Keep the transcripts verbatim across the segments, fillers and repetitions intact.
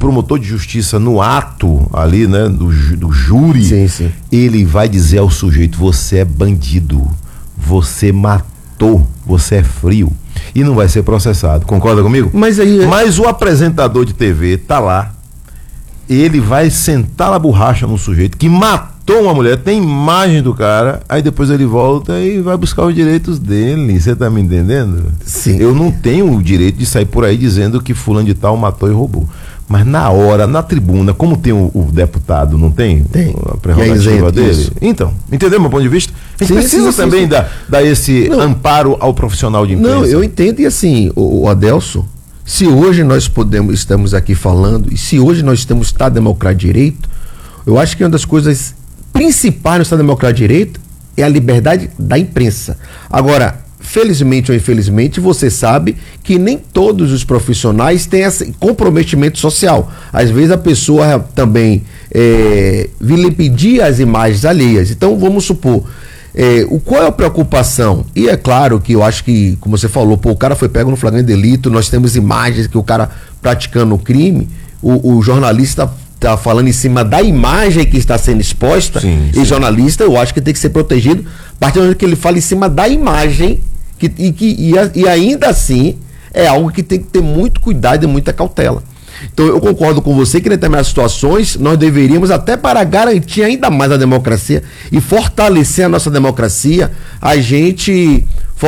promotor de justiça, no ato ali, né, do, do júri, sim, sim. ele vai dizer ao sujeito: você é bandido, você matou, você é frio, e não vai ser processado. Concorda comigo? Mas aí... Mas o apresentador de T V tá lá, ele vai sentar a borracha no sujeito que matou uma mulher, tem imagem do cara, aí depois ele volta e vai buscar os direitos dele. Você tá me entendendo? Sim. Eu não tenho o direito de sair por aí dizendo que fulano de tal matou e roubou. Mas na hora, na tribuna, como tem o, o deputado, não tem? Tem. A prerrogativa dele? Isso. Então, entendeu meu ponto de vista? A gente sim, precisa sim, também sim, sim. Dar, dar esse não. amparo ao profissional de imprensa. Não, eu entendo, e assim, o, o Adelso, se hoje nós podemos, estamos aqui falando, e se hoje nós temos Estado Democrático de Direito, eu acho que uma das coisas principais no Estado Democrático de Direito é a liberdade da imprensa. Agora, felizmente ou infelizmente, você sabe que nem todos os profissionais têm esse comprometimento social. Às vezes a pessoa também é, vilipendia as imagens alheias. Então, vamos supor, é, o, qual é a preocupação? E é claro que eu acho que, como você falou, pô, o cara foi pego no flagrante delito, nós temos imagens que o cara praticando o crime, o, o jornalista está falando em cima da imagem que está sendo exposta, sim, e sim. jornalista, eu acho que tem que ser protegido a partir do momento que ele fala em cima da imagem, que, e, que, e, e ainda assim é algo que tem que ter muito cuidado e muita cautela. Então eu concordo com você que em determinadas situações nós deveríamos, até para garantir ainda mais a democracia e fortalecer a nossa democracia, a gente,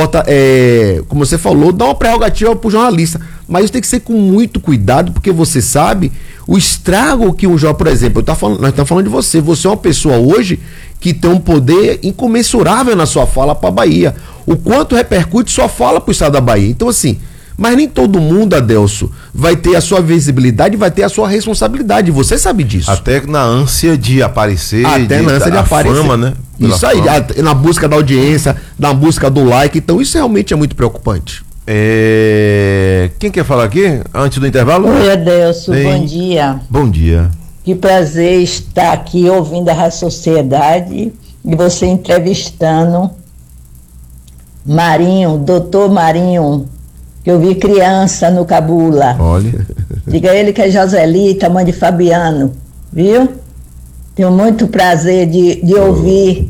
é, como você falou, dar uma prerrogativa para o jornalista. Mas isso tem que ser com muito cuidado, porque você sabe o estrago que um jornal, por exemplo, eu tá falando, nós estamos falando de você, você é uma pessoa hoje que tem um poder incomensurável na sua fala para a Bahia. O quanto repercute sua fala para o estado da Bahia. Então assim, mas nem todo mundo, Adelso, vai ter a sua visibilidade, vai ter a sua responsabilidade. Você sabe disso. Até na ânsia de aparecer, até de, na ânsia de aparecer. Fama, né? Pela isso aí, fama. na busca da audiência, na busca do like. Então isso realmente é muito preocupante. É... Quem quer falar aqui? Antes do intervalo? Oi, Adelso, Bem... bom dia. Bom dia. Que prazer estar aqui ouvindo a Rádio Sociedade e você entrevistando Marinho, doutor Marinho, que eu vi criança no Cabula. Olha. Diga a ele que é Joselita, mãe de Fabiano, viu? Tenho muito prazer de, de ouvir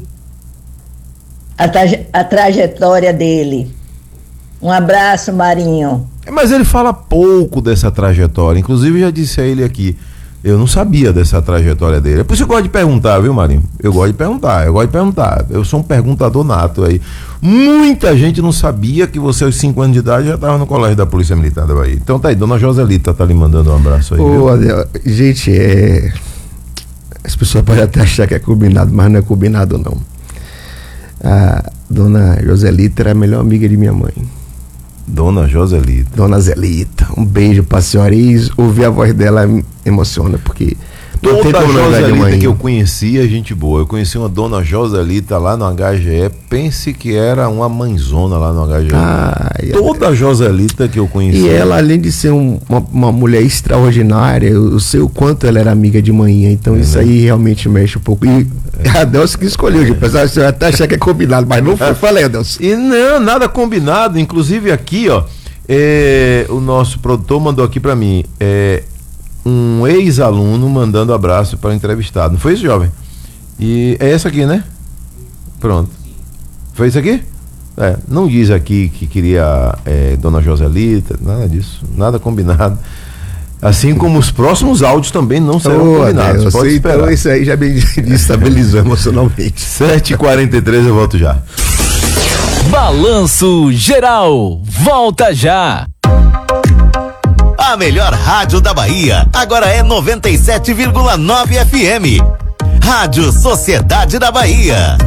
a, traje, a trajetória dele. Um abraço, Marinho. Mas ele fala pouco dessa trajetória. Inclusive, já disse a ele aqui, eu não sabia dessa trajetória dele. É por isso que eu gosto de perguntar, viu, Marinho? Eu gosto de perguntar, eu gosto de perguntar. Eu sou um perguntador nato aí. Muita gente não sabia que você, aos cinco anos de idade, já estava no colégio da Polícia Militar da Bahia. Então tá aí, dona Joselita tá lhe mandando um abraço aí. Ô, Adel, gente, é... as pessoas podem até achar que é combinado, mas não é combinado, não. A dona Joselita era a melhor amiga de minha mãe. Dona Joselita. Dona Zelita, um beijo pra senhora. E ouvir a voz dela me emociona, porque toda a Joselita que eu conhecia, gente boa. Eu conheci uma dona Joselita lá no H G E, pense que era uma mãezona lá no H G E. Ai, toda a Joselita que eu conhecia. E ela, além de ser um, uma, uma mulher extraordinária, eu, eu sei o quanto ela era amiga de manhã, então é, isso, né? Aí realmente mexe um pouco. E é a Adelso que escolheu, é. Pessoal, você até achar que é combinado, mas não foi, falei, Adelso. E não, nada combinado, inclusive aqui, ó, é, o nosso produtor mandou aqui pra mim, é, um ex-aluno mandando abraço para o entrevistado. Não foi isso, jovem? E é essa aqui, né? Pronto. Foi isso aqui? É, não diz aqui que queria é, dona Joselita, nada disso, nada combinado. Assim como os próximos áudios também não serão oh, combinados. Deus, pode esperar. Então isso aí já me estabilizou emocionalmente. sete e quarenta e três, eu volto já. Balanço Geral, volta já. A melhor rádio da Bahia agora é noventa e sete vírgula nove F M. Rádio Sociedade da Bahia.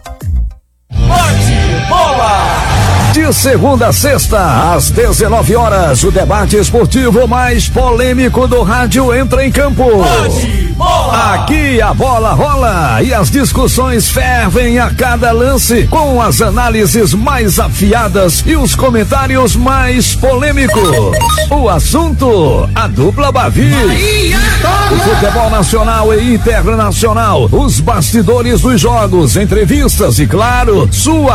Bate bola! De segunda a sexta, às dezenove horas, o debate esportivo mais polêmico do rádio entra em campo. Bate bola! Aqui a bola rola e as discussões fervem a cada lance, com as análises mais afiadas e os comentários mais polêmicos. O assunto, a dupla Bavi. O futebol nacional e internacional, os bastidores dos jogos, entrevistas e, claro, sua